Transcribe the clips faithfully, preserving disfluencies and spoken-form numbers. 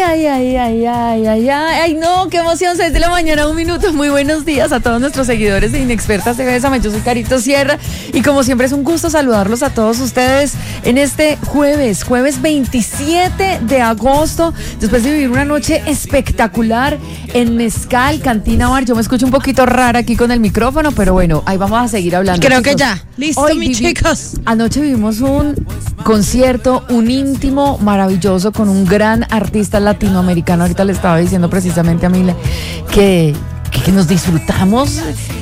ay, ay, ay, ay, ay, ay, ay, no, qué emoción, seis de la mañana, un minuto. Muy buenos días a todos nuestros seguidores de Inexpertas de Bésame. Yo soy Carito Sierra y como siempre es un gusto saludarlos a todos ustedes en este jueves, jueves veintisiete de agosto, después de vivir una noche espectacular en Mezcal, Cantina Bar. Yo me escucho un poquito rara aquí con el micrófono, pero bueno, ahí vamos a seguir hablando. Creo chicos. que ya, listo, Hoy mis viví, chicos. Anoche vivimos un concierto, un íntimo maravilloso con un gran artista latinoamericano. Ahorita le estaba diciendo precisamente a Mile que, que, que nos disfrutamos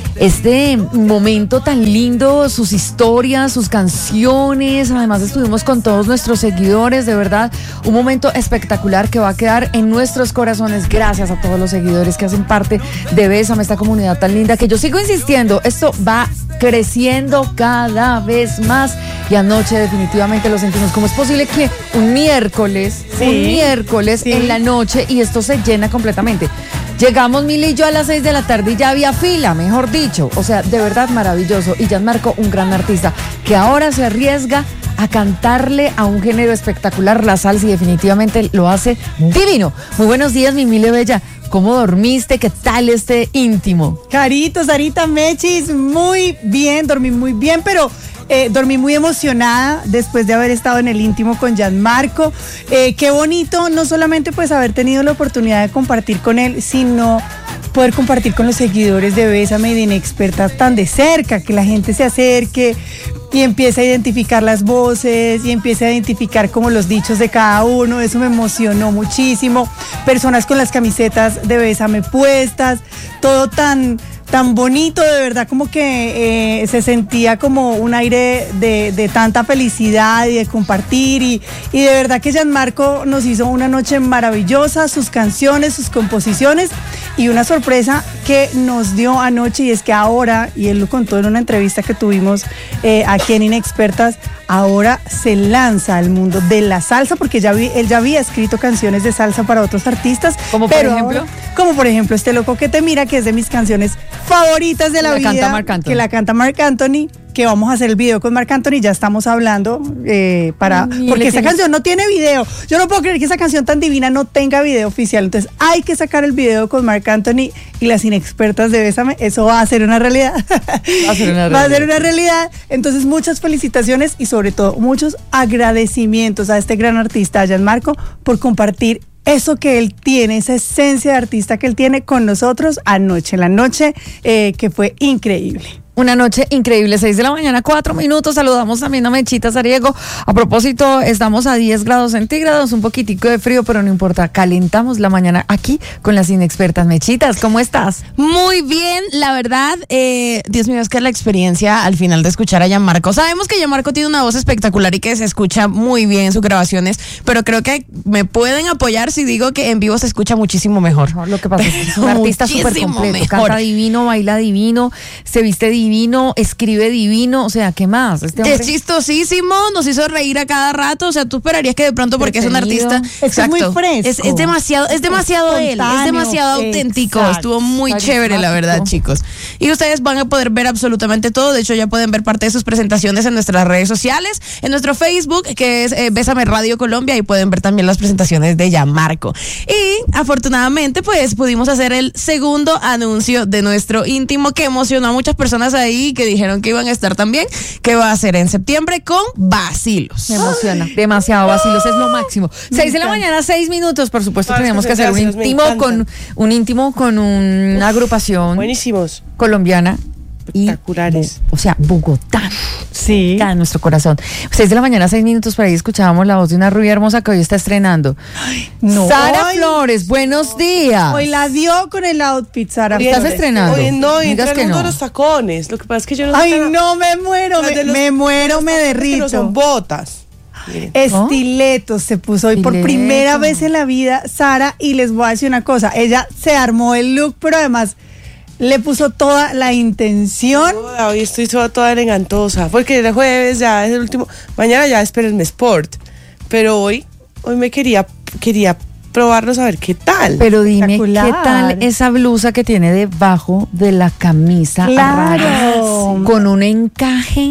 este momento tan lindo, sus historias, sus canciones. Además estuvimos con todos nuestros seguidores, de verdad, un momento espectacular que va a quedar en nuestros corazones. Gracias a todos los seguidores que hacen parte de Bésame, esta comunidad tan linda que yo sigo insistiendo, esto va creciendo cada vez más y anoche definitivamente lo sentimos. ¿Cómo es posible que un miércoles, sí, un miércoles sí. en la noche y esto se llena completamente? Llegamos Mile y yo a las seis de la tarde y ya había fila, mejor dicho. O sea, de verdad maravilloso. Y Gianmarco, un gran artista, que ahora se arriesga a cantarle a un género espectacular, la salsa, y definitivamente lo hace divino. Muy buenos días, mi Mile Bella. ¿Cómo dormiste? ¿Qué tal este íntimo? Carito, Sarita, Mechis, muy bien, dormí muy bien, pero... Eh, dormí muy emocionada después de haber estado en el íntimo con Gianmarco. Eh, qué bonito, no solamente pues haber tenido la oportunidad de compartir con él, sino poder compartir con los seguidores de Bésame y de Inexpertas tan de cerca, que la gente se acerque y empiece a identificar las voces y empiece a identificar como los dichos de cada uno. Eso me emocionó muchísimo. Personas con las camisetas de Bésame puestas, todo tan... tan bonito, de verdad, como que eh, se sentía como un aire de, de tanta felicidad y de compartir y, y de verdad que Gianmarco nos hizo una noche maravillosa, sus canciones, sus composiciones y una sorpresa que nos dio anoche, y es que ahora, y él lo contó en una entrevista que tuvimos eh, aquí en Inexpertas, ahora se lanza al mundo de la salsa, porque ya vi, él ya había escrito canciones de salsa para otros artistas. ¿Como pero por ejemplo? Ahora, como por ejemplo Este Loco que Te Mira, que es de mis canciones favoritas de la, la vida, canta Marc Anthony. que la canta Marc Anthony, que vamos a hacer el video con Marc Anthony, ya estamos hablando eh, para, Ay, porque esa tienes... canción no tiene video. Yo no puedo creer que esa canción tan divina no tenga video oficial, entonces hay que sacar el video con Marc Anthony y las Inexpertas de Bésame. Eso va a ser una realidad. Va a ser una realidad. Va a ser una realidad. Entonces muchas felicitaciones y sobre todo muchos agradecimientos a este gran artista, a Gianmarco, por compartir eso que él tiene, esa esencia de artista que él tiene con nosotros anoche, la noche eh, que fue increíble. Una noche increíble, seis de la mañana, cuatro minutos. Saludamos también a Mechita Sariego. A propósito, estamos a diez grados centígrados, un poquitico de frío, pero no importa, calentamos la mañana aquí con las Inexpertas. Mechitas, ¿cómo estás? Muy bien, la verdad, eh, Dios mío, es que la experiencia al final de escuchar a Gianmarco, sabemos que Gianmarco tiene una voz espectacular y que se escucha muy bien en sus grabaciones, pero creo que me pueden apoyar si digo que en vivo se escucha muchísimo mejor. Lo que pasa es que es un artista súper completo, mejor. Canta divino, baila divino, se viste divino. divino, escribe divino, o sea, ¿qué más? Este hombre... Es chistosísimo, nos hizo reír a cada rato, o sea, tú esperarías que de pronto, porque es un artista, es, es muy fresco, es, es demasiado, es demasiado él, es demasiado auténtico, exacto, estuvo muy chévere, la verdad, chicos. Y ustedes van a poder ver absolutamente todo, de hecho ya pueden ver parte de sus presentaciones en nuestras redes sociales, en nuestro Facebook, que es eh, Bésame Radio Colombia, y pueden ver también las presentaciones de Gianmarco. Y afortunadamente, pues, pudimos hacer el segundo anuncio de nuestro íntimo, que emocionó a muchas personas ahí, que dijeron que iban a estar también, que va a ser en septiembre con Vacilos. Me emociona, demasiado. Vacilos es lo máximo. Seis de la mañana, seis minutos, por supuesto, no, tenemos que que hacer un íntimo con un íntimo con una agrupación buenísimos colombiana. Espectaculares. Y, o sea, Bogotá. Sí. Está en nuestro corazón. Seis de la mañana, seis minutos, por ahí escuchábamos la voz de una rubia hermosa que hoy está estrenando. Ay, no. Sara Ay, Flores, buenos días. Hoy la dio con el outfit, Sara. ¿Estás estrenando? Hoy no, y entra que el mundo no. de los tacones. Lo que pasa es que yo no Ay, sé no, me muero, me, los, me muero, me derrito. No son botas. Miren. Estiletos se puso hoy por primera vez en la vida, Sara, y les voy a decir una cosa, ella se armó el look, pero además le puso toda la intención. No, hoy estoy toda, toda elegantosa, porque el jueves ya es el último, mañana ya espérenme Sport, pero hoy, hoy me quería, quería probarlos a ver qué tal. Pero dime, ¿qué tal esa blusa que tiene debajo de la camisa? Claro. Con un encaje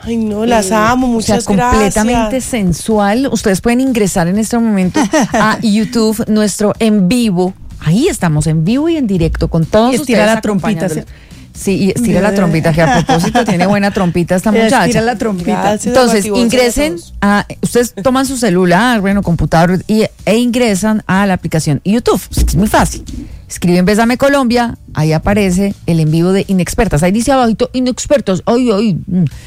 Ay, no, las amo, muchas o sea, completamente gracias. sensual. Ustedes pueden ingresar en este momento a YouTube, nuestro en vivo. Ahí estamos, en vivo y en directo, con todos y estira ustedes la trompita. acompañándolos. Sí, y estira la trompita, que a propósito tiene buena trompita esta muchacha. Estira la trompita. Gracias, Entonces, Amati, ingresen a, ustedes toman su celular, bueno, computador, y, e ingresan a la aplicación YouTube. Es muy fácil. Escriben Bésame Colombia, ahí aparece el en vivo de Inexpertas. Ahí dice abajito, Inexpertos, ay, ay.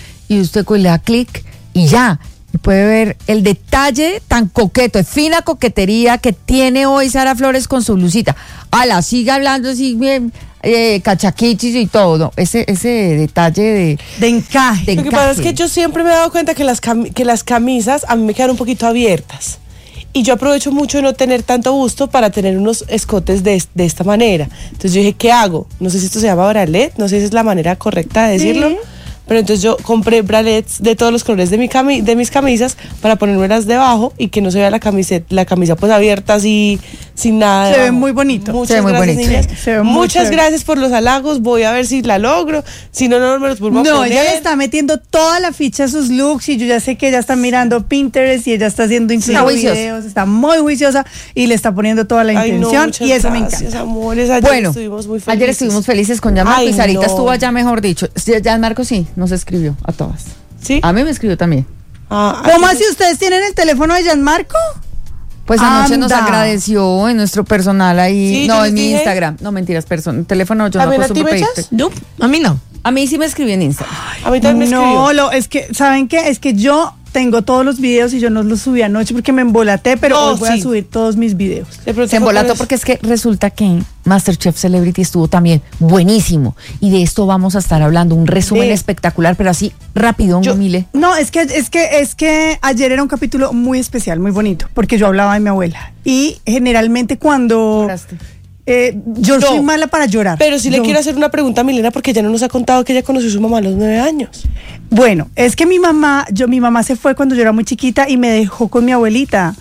Y usted le da clic y ya. Y puede ver el detalle tan coqueto, de fina coquetería que tiene hoy Sara Flores con su blusita. Ala, sigue hablando así bien, eh, cachaquichis y todo, ¿no? Ese, ese detalle de, de encaje. de Lo que encaje. pasa es que yo siempre me he dado cuenta que las, cam- que las camisas a mí me quedan un poquito abiertas. Y yo aprovecho mucho de no tener tanto busto para tener unos escotes de, de esta manera. Entonces yo dije, ¿qué hago? No sé si esto se llama bralette, no sé si es la manera correcta de decirlo. Sí. Pero entonces yo compré bralets de todos los colores de, mi cami- de mis camisas para ponérmelas debajo y que no se vea la camiseta, la camisa pues abierta así, sin nada. Se ve debajo. muy bonito. Muchas Se ve muy gracias, bonito. niñas. Sí, se ve muy Muchas chévere. gracias por los halagos. Voy a ver si la logro. Si no, no me los vuelvo a No, poner. ella le está metiendo toda la ficha a sus looks y yo ya sé que ella está mirando Pinterest y ella está haciendo incluso Está juiciosa. videos, está muy juiciosa y le está poniendo toda la Ay, no, intención muchas y eso me gracias, encanta. amores. Ayer Bueno, estuvimos muy felices. ayer estuvimos felices con Gianmarco Ay, y Sarita no. estuvo allá, mejor dicho. Sí, Gianmarco sí, nos escribió a todas. ¿Sí? A mí me escribió también. Ah, ¿Cómo aquí- así ustedes tienen el teléfono de Gianmarco? Pues anoche nos Anda. agradeció en nuestro personal ahí. Sí, no, yo en les mi dije. Instagram. No, mentiras, person, teléfono yo no ¿También a ti acostumbro me pedirte. echas? No, a mí no. A mí sí me escribió en Instagram. A mí también me No, escribió. lo, es que, ¿saben qué? Es que yo tengo todos los videos y yo no los subí anoche porque me embolaté, pero No, hoy voy sí. a subir todos mis videos. De pronto Se fue embolató por eso. porque es que resulta que MasterChef Celebrity estuvo también buenísimo. Y de esto vamos a estar hablando. Un resumen De- espectacular, pero así rápido, Yo- Mile. No, es que, es que, es que ayer era un capítulo muy especial, muy bonito, porque yo hablaba de mi abuela. Y generalmente cuando Lloraste. eh, yo No, soy mala para llorar. Pero sí le Yo- quiero hacer una pregunta a Milena porque ella no nos ha contado que ella conoció a su mamá a los nueve años. Bueno, es que mi mamá, yo, mi mamá se fue cuando yo era muy chiquita y me dejó con mi abuelita.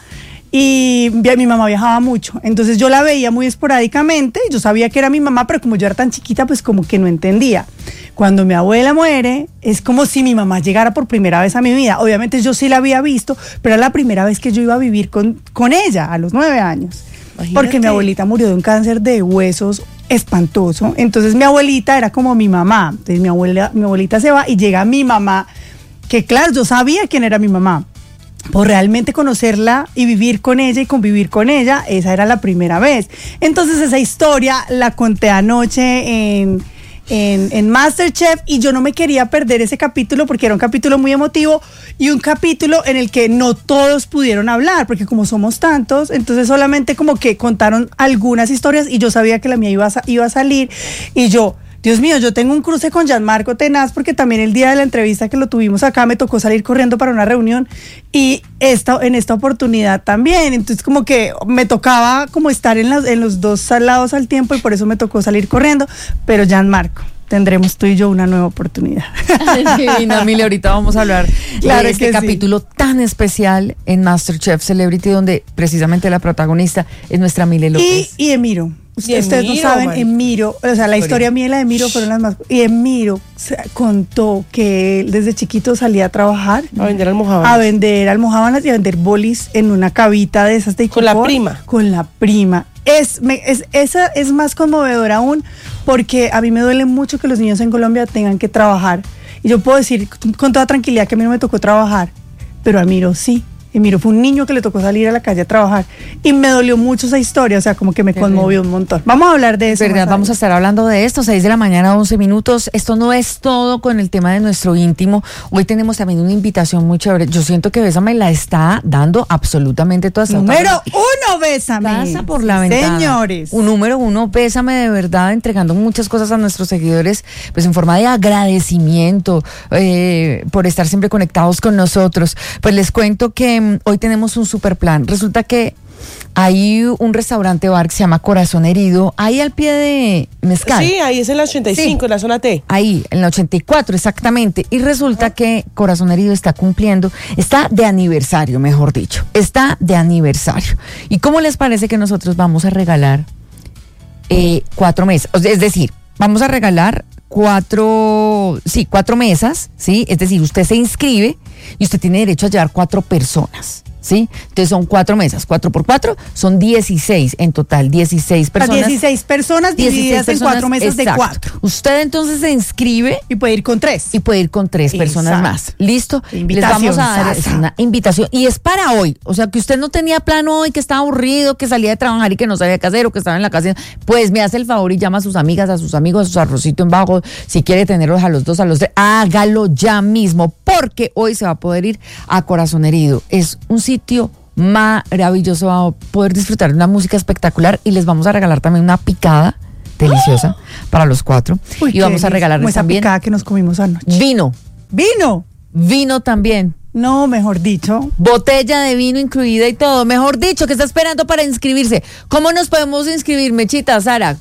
Y vi- mi mamá viajaba mucho, entonces yo la veía muy esporádicamente, yo sabía que era mi mamá, pero como yo era tan chiquita, pues como que no entendía. Cuando mi abuela muere, es como si mi mamá llegara por primera vez a mi vida. Obviamente yo sí la había visto, pero era la primera vez que yo iba a vivir con, con ella, a los nueve años. Imagínate. Porque mi abuelita murió de un cáncer de huesos espantoso. Entonces mi abuelita era como mi mamá. Entonces mi abuela, mi abuelita se va y llega mi mamá, que claro, yo sabía quién era mi mamá. Por realmente conocerla y vivir con ella y convivir con ella, esa era la primera vez. Entonces esa historia la conté anoche en, en, en MasterChef y yo no me quería perder ese capítulo porque era un capítulo muy emotivo y un capítulo en el que no todos pudieron hablar, porque como somos tantos, entonces solamente como que contaron algunas historias y yo sabía que la mía iba a, sa- iba a salir y yo... Dios mío, yo tengo un cruce con Gianmarco tenaz porque también el día de la entrevista que lo tuvimos acá me tocó salir corriendo para una reunión y esta, en esta oportunidad también. Entonces como que me tocaba como estar en, las, en los dos lados al tiempo y por eso me tocó salir corriendo. Pero Gianmarco, tendremos tú y yo una nueva oportunidad. Divina, Mile, ahorita vamos a hablar Claro de este que sí. capítulo tan especial en MasterChef Celebrity, donde precisamente la protagonista es nuestra Mile Y, López. y Emiro. Y Ustedes no Emiro, saben, Mari. Emiro, o sea, la historia mía y la de Emiro fueron las más... Y Emiro se- contó que él desde chiquito salía a trabajar. A vender almohábanas. A vender almohábanas y a vender bolis en una cavita de esas de Con la icopor. prima. Con la prima. Es, me- es, esa es más conmovedora aún porque a mí me duele mucho que los niños en Colombia tengan que trabajar. Y yo puedo decir con toda tranquilidad que a mí no me tocó trabajar, pero a Emiro sí. Emiro fue un niño que le tocó salir a la calle a trabajar y me dolió mucho esa historia, o sea, como que me conmovió un montón. Vamos a hablar de eso. ¿Verdad? más Vamos a adelante. estar hablando de esto, seis de la mañana, once minutos. Esto no es todo con el tema de nuestro íntimo. Hoy tenemos también una invitación muy chévere. Yo siento que Bésame la está dando absolutamente todas. Número uno, Bésame. Pasa por la Sí, ventana. señores. Un número uno, Bésame de verdad, entregando muchas cosas a nuestros seguidores, pues en forma de agradecimiento eh, por estar siempre conectados con nosotros. Pues les cuento que mm, hoy tenemos un super plan. Resulta que hay un restaurante bar que se llama Corazón Herido, ahí al pie de Mezcal. Sí, ahí es en la ochenta y cinco, Sí. en la zona T. Ahí, en la ochenta y cuatro, exactamente. Y resulta que Corazón Herido está cumpliendo, está de aniversario, mejor dicho. Está de aniversario. ¿Y cómo les parece que nosotros vamos a regalar eh, cuatro meses? O sea, es decir, vamos a regalar cuatro, sí, cuatro mesas, ¿sí? Es decir, usted se inscribe y usted tiene derecho a llevar cuatro personas, ¿sí? Entonces son cuatro mesas, cuatro por cuatro, son dieciséis en total, dieciséis personas. dieciséis personas divididas en cuatro mesas exacto. de cuatro. Usted entonces se inscribe. Y puede ir con tres. Y puede ir con tres personas exacto. más. ¿Listo? Invitación. Les vamos a dar Sasa. una invitación. Y es para hoy. O sea, que usted no tenía plan hoy, que estaba aburrido, que salía de trabajar y que no sabía qué hacer o que estaba en la casa. Pues me hace el favor y llama a sus amigas, a sus amigos, a sus arrocitos en bajo. Si quiere tenerlos a los dos, a los tres, hágalo ya mismo. Porque hoy se va a poder ir a Corazón Herido. Es un sitio maravilloso, va a poder disfrutar de una música espectacular y les vamos a regalar también una picada deliciosa para los cuatro. Uy, y vamos a regalarles esa también picada que nos comimos anoche. vino, ¿Vino? vino también, No, mejor dicho. botella de vino incluida y todo, mejor dicho, que está esperando para inscribirse. ¿Cómo nos podemos inscribir, Mechita, Sara?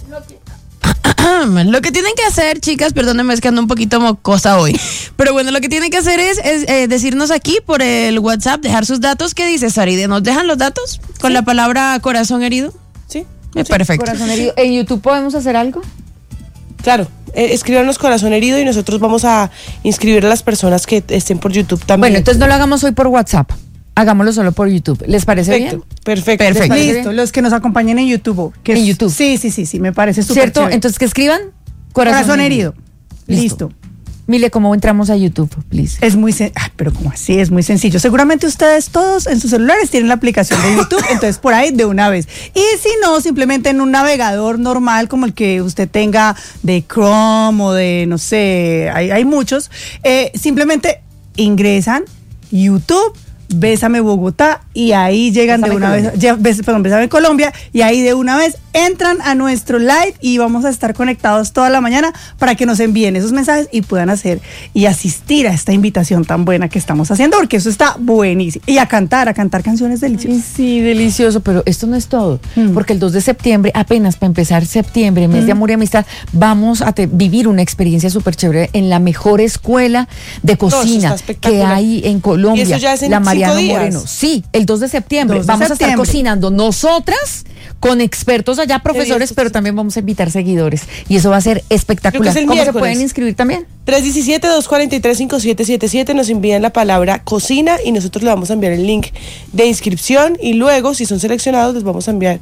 Lo que tienen que hacer, chicas, perdónenme, es que ando un poquito mocosa hoy. Pero bueno, lo que tienen que hacer es, es eh, decirnos aquí por el WhatsApp, dejar sus datos. ¿Qué dice Saride? ¿Nos dejan los datos con Sí. la palabra corazón herido? Sí. Eh, Perfecto. Corazón Herido. ¿En YouTube podemos hacer algo? Claro, eh, escríbanos Corazón Herido y nosotros vamos a inscribir a las personas que estén por YouTube también. Bueno, entonces no lo hagamos hoy por WhatsApp. Hagámoslo solo por YouTube. ¿Les parece perfecto, bien? perfecto. Perfecto. perfecto. Listo, los que nos acompañen en YouTube. Que En es- YouTube. Sí, sí, sí, sí, me parece súper ¿Cierto? chévere. Entonces que escriban Corazón herido. Listo. Listo. Mire cómo entramos a YouTube, please. Es muy sen- ah, pero como así, es muy sencillo. Seguramente ustedes todos en sus celulares tienen la aplicación de YouTube, entonces por ahí de una vez. Y si no, simplemente en un navegador normal como el que usted tenga de Chrome o de, no sé, hay, hay muchos, eh, simplemente ingresan YouTube, Bésame Bogotá, y ahí llegan Bésame de una Colombia. vez, ya, bes- perdón, Bésame Colombia, y ahí de una vez entran a nuestro live y vamos a estar conectados toda la mañana para que nos envíen esos mensajes y puedan hacer y asistir a esta invitación tan buena que estamos haciendo, porque eso está buenísimo. Y a cantar, a cantar canciones deliciosas. Sí, delicioso, pero esto no es todo, Mm. porque el dos de septiembre, apenas para empezar septiembre, mes de amor y amistad, vamos a te- vivir una experiencia súper chévere en la mejor escuela de eso cocina está espectacular. que hay en Colombia, Y eso ya es en la cinco Mariano días. Moreno. Sí, el dos de septiembre. dos de vamos a septiembre. estar cocinando nosotras con expertos allá, profesores, Dios, pero también vamos a invitar seguidores. Y eso va a ser espectacular. Creo que es el ¿Cómo se miércoles. pueden inscribir también? tres uno siete, dos cuatro tres, cinco siete siete siete nos envían la palabra cocina y nosotros le vamos a enviar el link de inscripción y luego, si son seleccionados, les vamos a enviar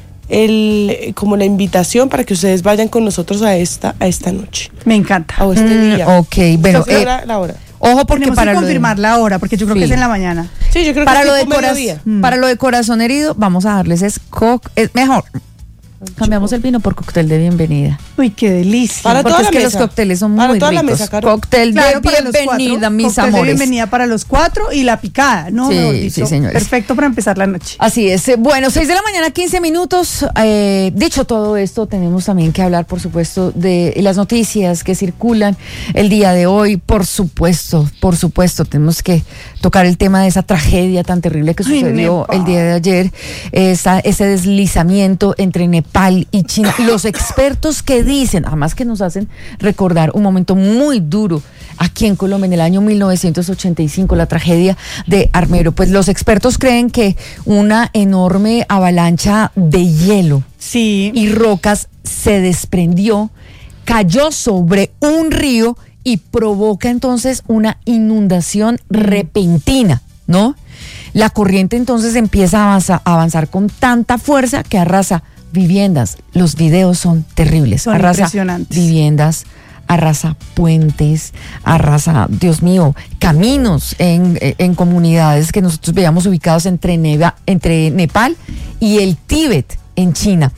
el como la invitación para que ustedes vayan con nosotros a esta a esta noche Me encanta. o este Mm, día. ok, bueno, Esta fue eh, la, la hora. Ojo, porque Tenemos para que lo de- confirmar la hora, porque yo creo Sí. que es en la mañana. Sí, yo creo para que lo, es de tipo corazón, mediodía. Mm. para lo de corazón herido, vamos a darles es coc, es mejor. Cambiamos el vino por cóctel de bienvenida. Uy, qué delicia. Para porque toda es la que mesa. los cócteles son Para muy toda la ricos. mesa, Caro. Cóctel Claro, de para los bienvenida, cuatro, mis cóctel de amores. bienvenida para los cuatro y la picada, ¿no? Sí, Mejor dicho, sí, señores. Perfecto para empezar la noche. Así es. Eh, Bueno, seis de la mañana, quince minutos. Eh, dicho todo esto, tenemos también que hablar, por supuesto, de las noticias que circulan el día de hoy. Por supuesto, por supuesto, tenemos que tocar el tema de esa tragedia tan terrible que Ay, sucedió Nepal. el día de ayer. Esa, ese deslizamiento entre Nepal y China. Los expertos que dicen, además que nos hacen recordar un momento muy duro aquí en Colombia en el año mil novecientos ochenta y cinco, la tragedia de Armero. Pues los expertos creen que una enorme avalancha de hielo Sí. y rocas se desprendió, cayó sobre un río y provoca entonces una inundación repentina, ¿no? La corriente entonces empieza a avanzar, a avanzar con tanta fuerza que arrasa viviendas. Los videos son terribles. Son arrasa impresionantes. viviendas, arrasa puentes, arrasa, Dios mío, caminos en, en comunidades que nosotros veíamos ubicados entre, Neva, entre Nepal y el Tíbet en China.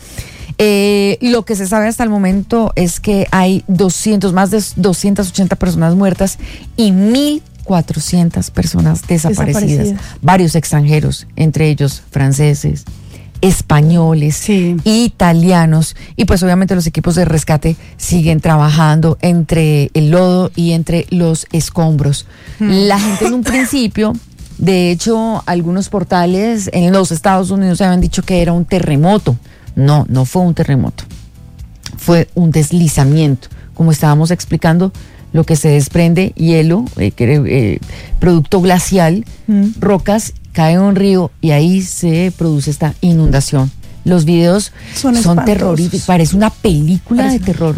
Eh, lo que se sabe hasta el momento es que hay doscientos, más de doscientas ochenta personas muertas y mil cuatrocientas personas desaparecidas. Desaparecidas. Varios extranjeros, entre ellos franceses, españoles, Sí. italianos, y pues obviamente los equipos de rescate siguen trabajando entre el lodo y entre los escombros. La gente en un principio, de hecho, algunos portales en los Estados Unidos habían dicho que era un terremoto. No, no fue un terremoto, fue un deslizamiento, como estábamos explicando. Lo que se desprende, hielo, eh, que, eh, producto glacial, Mm. rocas, cae en un río y ahí se produce esta inundación. Los videos Son son, espantosos. terroríficos, parece una película Parece- de terror, ¿no?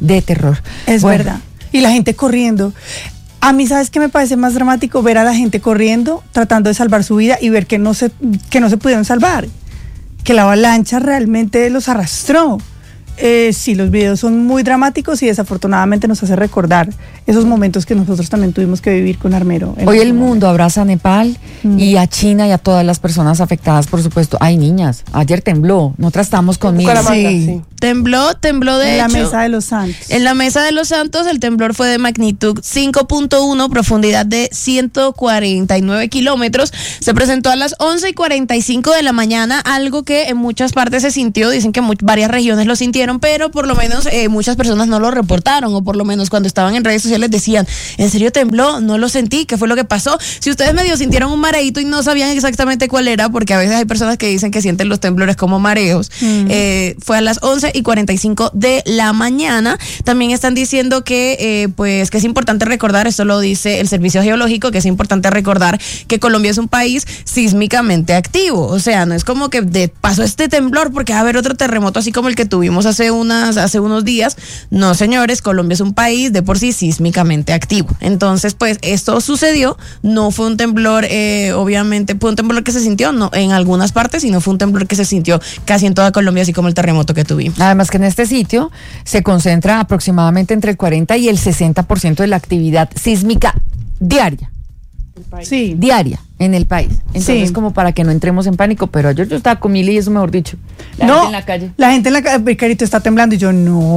de terror. Es bueno. verdad. Y la gente corriendo. A mí, ¿sabes qué me parece más dramático? Ver a la gente corriendo, tratando de salvar su vida y ver que no se, que no se pudieron salvar. Que la avalancha realmente los arrastró. Eh, sí, los videos son muy dramáticos y desafortunadamente nos hace recordar esos momentos que nosotros también tuvimos que vivir con Armero. Hoy el mundo abraza a Nepal mm. y a China y a todas las personas afectadas, por supuesto. Hay niñas, ayer tembló, nosotras estábamos con mil. Sí. sí. Tembló, tembló de en hecho. En la Mesa de los Santos. En la Mesa de los Santos el temblor fue de magnitud cinco punto uno, profundidad de ciento cuarenta y nueve kilómetros. Se presentó a las once y cuarenta y cinco de la mañana, algo que en muchas partes se sintió, dicen que muy, varias regiones lo sintieron, pero por lo menos eh, muchas personas no lo reportaron, o por lo menos cuando estaban en redes sociales decían, ¿en serio tembló? No lo sentí, ¿qué fue lo que pasó? Si ustedes medio sintieron un mareíto y no sabían exactamente cuál era, porque a veces hay personas que dicen que sienten los temblores como mareos, mm. eh, fue a las once y cuarenta y cinco de la mañana. También están diciendo que eh, pues que es importante recordar, esto lo dice el Servicio Geológico, que es importante recordar que Colombia es un país sísmicamente activo, o sea, no es como que de, pasó este temblor porque va a haber otro terremoto así como el que tuvimos hace unas hace unos días. No, señores, Colombia es un país de por sí sísmicamente activo. Entonces, pues esto sucedió, no fue un temblor, eh, obviamente, fue un temblor que se sintió no en algunas partes, sino fue un temblor que se sintió casi en toda Colombia, así como el terremoto que tuvimos. Además que en este sitio se concentra aproximadamente entre el cuarenta y el sesenta por ciento de la actividad sísmica diaria. Sí. Diaria en el país. Entonces, sí. como para que no entremos en pánico, pero ayer yo estaba con Mili y eso mejor dicho. La no, gente en la calle. La gente en la calle, Carito, está temblando y yo,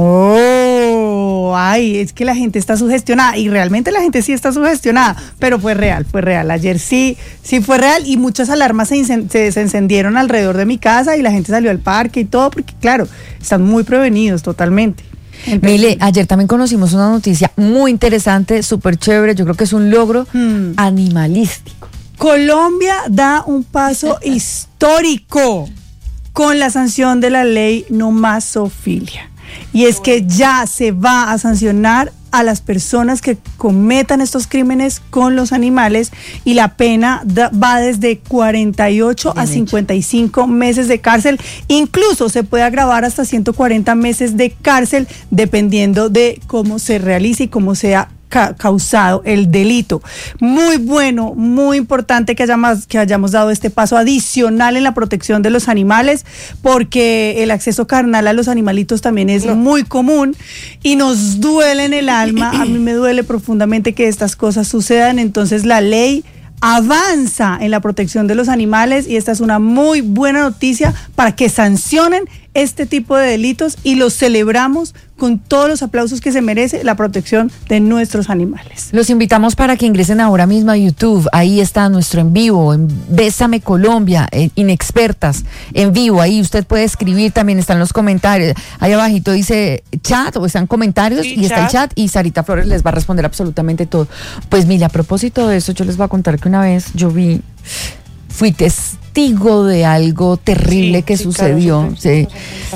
no, ay, es que la gente está sugestionada y realmente la gente sí está sugestionada, pero fue real, fue real. Ayer sí, sí fue real y muchas alarmas se, incend- se, se encendieron alrededor de mi casa y la gente salió al parque y todo, porque claro, están muy prevenidos totalmente. Mile, ayer también conocimos una noticia muy interesante, súper chévere, yo creo que es un logro hmm. animalístico. Colombia da un paso histórico con la sanción de la ley no más zoofilia. Y es que ya se va a sancionar a las personas que cometan estos crímenes con los animales y la pena da, va desde cuarenta y ocho Bien a cincuenta y cinco hecho. Meses de cárcel. Incluso se puede agravar hasta ciento cuarenta meses de cárcel dependiendo de cómo se realice y cómo sea ca- causado el delito. Muy bueno, muy importante que hayamos, que hayamos dado este paso adicional en la protección de los animales, porque el acceso carnal a los animalitos también es no. muy común y nos duele en el alma. A mí me duele profundamente que estas cosas sucedan. Entonces la ley avanza en la protección de los animales y esta es una muy buena noticia para que sancionen este tipo de delitos y los celebramos con todos los aplausos que se merece la protección de nuestros animales. Los invitamos para que ingresen ahora mismo a YouTube, ahí está nuestro en vivo, en Bésame Colombia, en Inexpertas, en vivo, ahí usted puede escribir, también están los comentarios, ahí abajito dice chat o están comentarios sí, y chat. Está el chat y Sarita Flores les va a responder absolutamente todo. Pues mira, a propósito de eso, yo les voy a contar que una vez yo vi, fui testigo de algo terrible sí, que sí, sucedió. Claro, sí.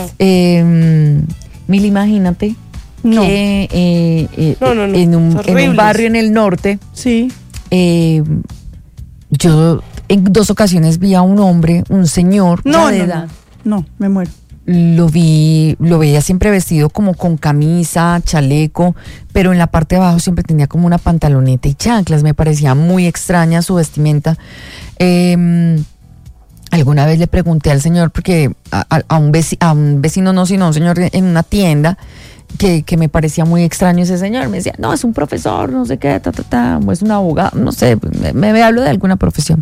Eh, Mil, imagínate no. que eh, eh, no, no, no. En, un, en un barrio en el norte, sí. eh, yo en dos ocasiones vi a un hombre, un señor no, de no, edad. No, no, me muero. Lo vi, lo veía siempre vestido como con camisa, chaleco, pero en la parte de abajo siempre tenía como una pantaloneta y chanclas. Me parecía muy extraña su vestimenta. Eh, Alguna vez le pregunté al señor, porque a, a, a, un, vecino, a un vecino no, sino a un señor en una tienda, que, que me parecía muy extraño ese señor. Me decía, no, es un profesor, no sé qué, ta, ta, ta, o es un abogado, no sé, me, me hablo de alguna profesión.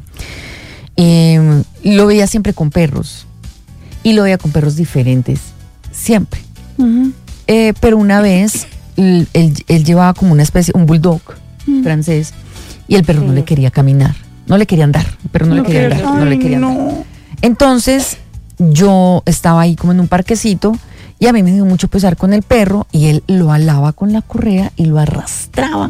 Eh, lo veía siempre con perros, y lo veía con perros diferentes, siempre. Uh-huh. Eh, pero una vez, él, él, él llevaba como una especie, un bulldog uh-huh. francés, y el perro uh-huh. no le quería caminar. No le quería andar, pero no, no le quería andar, no le quería andar. No. Entonces, yo estaba ahí como en un parquecito y a mí me dio mucho pesar con el perro y él lo alaba con la correa y lo arrastraba.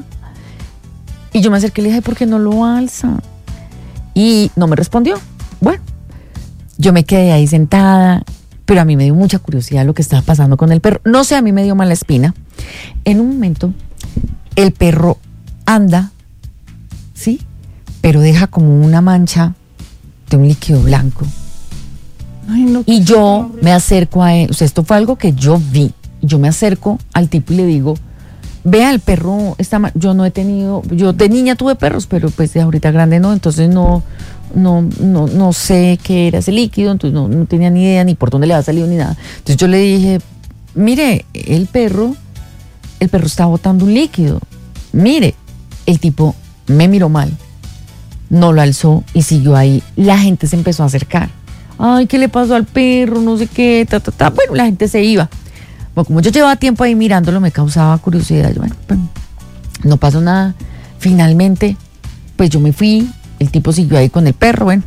Y yo me acerqué y le dije, ¿por qué no lo alza? Y no me respondió. Bueno, yo me quedé ahí sentada, pero a mí me dio mucha curiosidad lo que estaba pasando con el perro. No sé, a mí me dio mala espina. En un momento, el perro anda, ¿sí? Pero deja como una mancha de un líquido blanco. Ay, no, y yo me acerco a él, o sea, esto fue algo que yo vi. yo me acerco al tipo y le digo, vea, el perro está mal. Yo no he tenido, yo de niña tuve perros, pero pues de ahorita grande no, entonces no, no, no, no sé qué era ese líquido, entonces no, no tenía ni idea ni por dónde le había salido ni nada. Entonces yo le dije, mire, el perro, el perro está botando un líquido. Mire, el tipo me miró mal, no lo alzó y siguió ahí. La gente se empezó a acercar. Ay, ¿qué le pasó al perro? No sé qué, ta, ta, ta. Bueno, la gente se iba. Bueno, como yo llevaba tiempo ahí mirándolo, me causaba curiosidad. Yo, bueno, pues, no pasó nada. Finalmente, pues yo me fui. El tipo siguió ahí con el perro, bueno.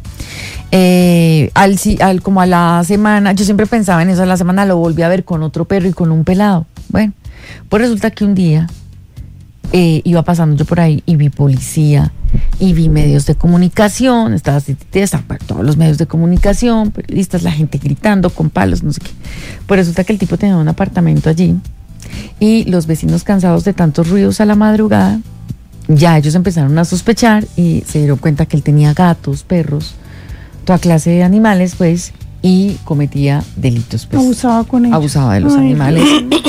Eh, al, al, como a la semana, yo siempre pensaba en eso, a la semana lo volví a ver con otro perro y con un pelado. Bueno, pues resulta que un día eh, iba pasando yo por ahí y vi policía y vi medios de comunicación, estaba así, todos los medios de comunicación, periodistas, la gente gritando con palos, no sé qué. Pues resulta que el tipo tenía un apartamento allí y los vecinos, cansados de tantos ruidos a la madrugada, ya ellos empezaron a sospechar y se dieron cuenta que él tenía gatos, perros, toda clase de animales, pues, y cometía delitos. Pues, abusaba con ellos. Abusaba de los Ay, animales.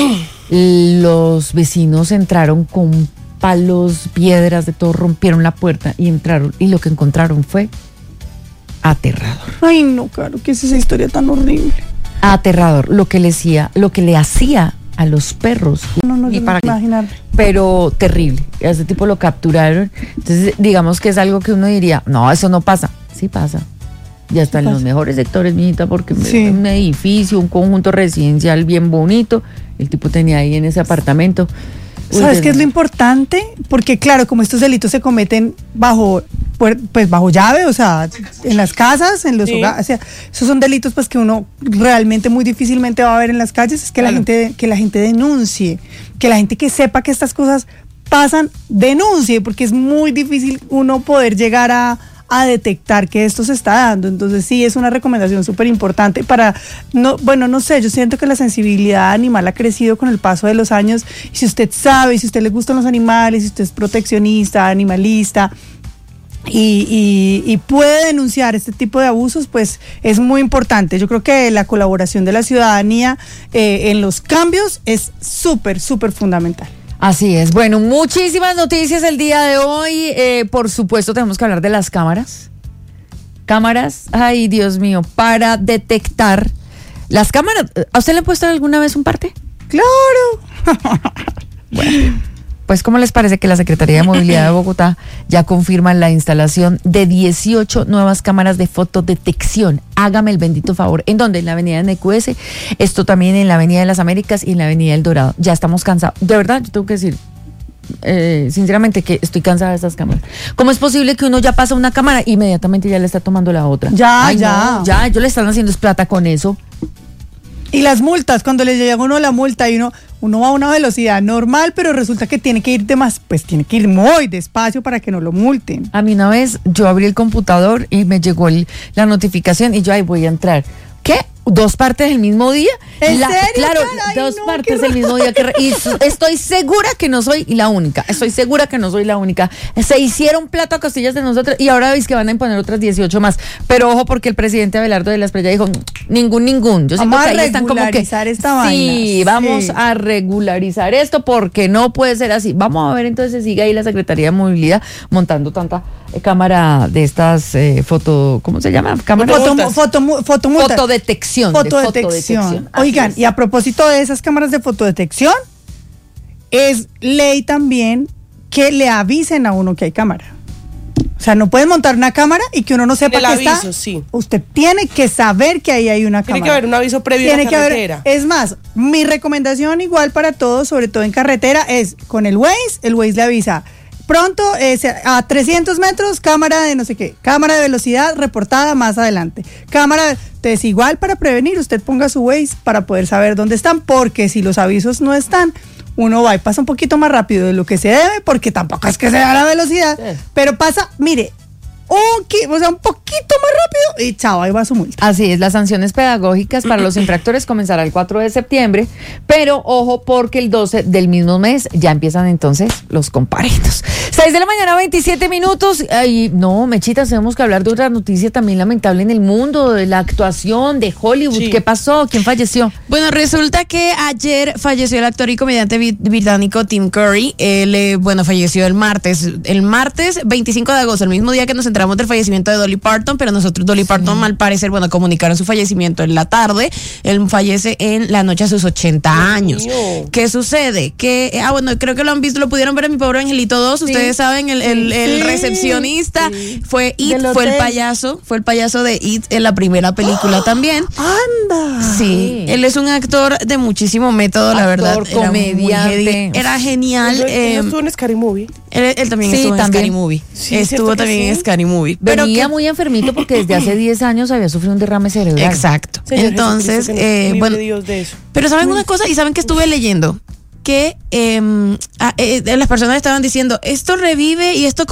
Los vecinos entraron con palos, piedras, de todo, rompieron la puerta y entraron, y lo que encontraron fue aterrador. Ay, no, claro, ¿qué es esa historia tan horrible? Aterrador, lo que le hacía, lo que le hacía a los perros. No, no, y no para imaginar. Pero terrible. A ese tipo lo capturaron. Entonces, digamos que es algo que uno diría, no, eso no pasa. Sí pasa. Ya está en los mejores sectores, mijita, porque sí. Un edificio, un conjunto residencial bien bonito. El tipo tenía ahí en ese apartamento. Uy, ¿sabes qué es lo importante? Porque claro, como estos delitos se cometen bajo, pues bajo llave, o sea, en las casas, en los sí. hogares, o sea, esos son delitos pues que uno realmente muy difícilmente va a ver en las calles, es que claro. la gente, que la gente denuncie, que la gente que sepa que estas cosas pasan, denuncie, porque es muy difícil uno poder llegar a a detectar que esto se está dando. Entonces sí, es una recomendación súper importante para, no, bueno, no sé, yo siento que la sensibilidad animal ha crecido con el paso de los años, y si usted sabe, si a usted le gustan los animales, si usted es proteccionista, animalista, y, y, y puede denunciar este tipo de abusos, pues es muy importante. Yo creo que la colaboración de la ciudadanía eh, en los cambios es súper, súper fundamental. Así es. Bueno, muchísimas noticias el día de hoy. Eh, por supuesto, tenemos que hablar de las cámaras. Cámaras, ay, Dios mío, para detectar las cámaras. ¿A usted le han puesto alguna vez un parte? ¡Claro! Bueno, pues, ¿cómo les parece que la Secretaría de Movilidad de Bogotá ya confirma la instalación de dieciocho nuevas cámaras de fotodetección? Hágame el bendito favor. ¿En dónde? En la avenida N Q S, esto también en la avenida de las Américas y en la avenida El Dorado. Ya estamos cansados. De verdad, yo tengo que decir, eh, sinceramente, que estoy cansada de estas cámaras. ¿Cómo es posible que uno ya pasa una cámara e inmediatamente ya le está tomando la otra? Ya, Ay, ya. No, ya, ellos le están haciendo es plata con eso. Y las multas, cuando le llega a uno la multa y uno, uno va a una velocidad normal, pero resulta que tiene que ir de más, pues tiene que ir muy despacio para que no lo multen. A mí una vez yo abrí el computador y me llegó el, la notificación y yo ahí voy a entrar. ¿Qué? ¿Dos partes el mismo día? ¿En la, serio? Claro, Caray, dos no, partes el mismo día. Que, y estoy segura que no soy la única. Estoy segura que no soy la única. Se hicieron plato a costillas de nosotros y ahora veis que van a imponer otras dieciocho más. Pero ojo, porque el presidente Abelardo de la Espriella dijo, ningún, ningún. Yo siento vamos que ahí están como que, esta sí, vaina. vamos sí. a regularizar esto porque no puede ser así. Vamos a ver, entonces sigue ahí la Secretaría de Movilidad montando tanta eh, cámara de estas eh, foto, ¿cómo se llama? Cámara foto, foto, foto, foto, fotodetección. Fotodetección. Detección. Oigan, y a propósito de esas cámaras de fotodetección, es ley también que le avisen a uno que hay cámara. O sea, no pueden montar una cámara y que uno no sepa el que aviso, está. Sí. Usted tiene que saber que ahí hay una tiene cámara. Tiene que haber un aviso previo tiene en la que carretera. Haber, es más, mi recomendación igual para todos, sobre todo en carretera, es con el Waze, el Waze le avisa. Pronto, eh, a trescientos metros, cámara de no sé qué, cámara de velocidad reportada más adelante. Cámara, entonces igual para prevenir, usted ponga su Waze para poder saber dónde están, porque si los avisos no están, uno va y pasa un poquito más rápido de lo que se debe, porque tampoco es que se da la velocidad, sí. Pero pasa, mire, un, o sea, un poquito más rápido y chao, ahí va su multa. Así es, las sanciones pedagógicas para los infractores comenzará el cuatro de septiembre, pero ojo porque el doce del mismo mes ya empiezan entonces los comparitos. seis de la mañana, veintisiete minutos. Ay, no, Mechitas, tenemos que hablar de otra noticia también lamentable en el mundo, de la actuación de Hollywood. Sí. ¿Qué pasó? ¿Quién falleció? Bueno, resulta que ayer falleció el actor y comediante británico Tim Curry. Él, eh, bueno, falleció el martes, el martes veinticinco de agosto, el mismo día que nos entramos del fallecimiento de Dolly Parton, pero nosotros Dolly Parton, sí. al parecer, bueno, comunicaron su fallecimiento en la tarde. Él fallece en la noche a sus ochenta años. ¿Qué sucede? Que, ah, bueno, creo que lo han visto, lo pudieron ver en Mi Pobre Angelito dos, sí. ustedes saben, el, el, el sí. recepcionista, sí. fue It, fue el payaso, fue el payaso de It en la primera película ¡Oh! También. ¡Anda! Sí, sí, él es un actor de muchísimo método, la verdad. Comediante. Era, era genial. Él, eh, él estuvo en Scary Movie. Él, él también sí, estuvo también. en Scary Movie. Sí, estuvo también sí. en Scary Movie. Pero venía que, muy enfermito porque desde hace diez años había sufrido un derrame cerebral. Exacto. Señor, entonces, eh, bueno, Dios de eso. Pero ¿saben una cosa? ¿Y saben que estuve leyendo? Que eh, eh, las personas estaban diciendo, esto revive y esto